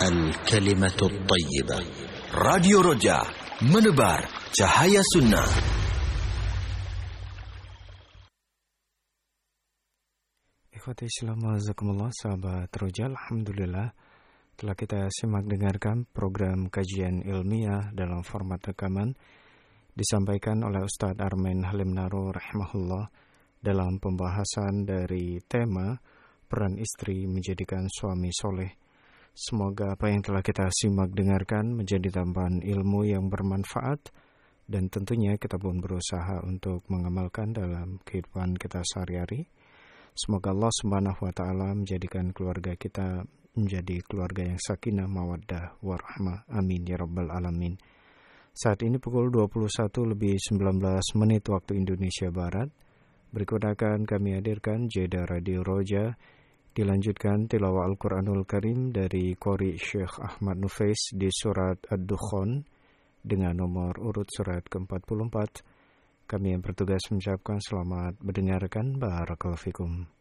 الكلمة الطيبة. راديو Roja menebar cahaya sunnah. Ikhwati Islam wazakumullah, sahabat Roja, alhamdulillah telah kita simak dengarkan program kajian ilmiah dalam format rekaman disampaikan oleh Ustadz Armen Halim Naro rahimahullah dalam pembahasan dari tema peran istri menjadikan suami soleh. Semoga apa yang telah kita simak dengarkan menjadi tambahan ilmu yang bermanfaat dan tentunya kita pun berusaha untuk mengamalkan dalam kehidupan kita sehari-hari. Semoga Allah Subhanahu wa taala menjadikan keluarga kita menjadi keluarga yang sakinah, mawaddah, warahmah. Amin ya rabbal alamin. Saat ini pukul 21:19 waktu Indonesia Barat. Berikut akan kami hadirkan jeda Radio Roja, dilanjutkan tilawah Al-Quranul Karim dari Qori Syekh Ahmad Nufais di surat Ad-Dukhan dengan nomor urut surat ke-44. Kami yang bertugas mengucapkan selamat mendengarkan. Barakallahu fikum.